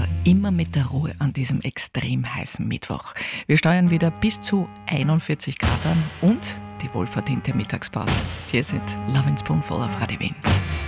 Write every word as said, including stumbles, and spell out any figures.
aber immer mit der Ruhe an diesem extrem heißen Mittwoch. Wir steuern wieder bis zu einundvierzig Grad an und die wohlverdiente Mittagspause. Hier sind Love and Spoonful auf Radio Wien.